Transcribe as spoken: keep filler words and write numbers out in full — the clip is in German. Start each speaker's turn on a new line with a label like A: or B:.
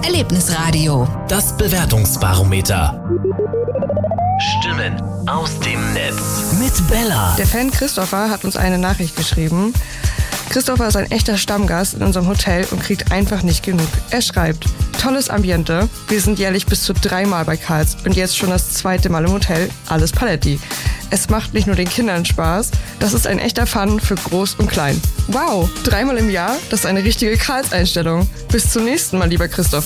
A: Erlebnisradio.
B: Das Bewertungsbarometer. Stimmen aus dem Netz mit Bella.
C: Der Fan Christopher hat uns eine Nachricht geschrieben. Christopher ist ein echter Stammgast in unserem Hotel und kriegt einfach nicht genug. Er schreibt: Tolles Ambiente. Wir sind jährlich bis zu dreimal bei Karls und jetzt schon das zweite Mal im Hotel. Alles Paletti. Es macht nicht nur den Kindern Spaß, das ist ein echter Fun für Groß und Klein. Wow, dreimal im Jahr? Das ist eine richtige Karls-Einstellung. Bis zum nächsten Mal, lieber Christopher.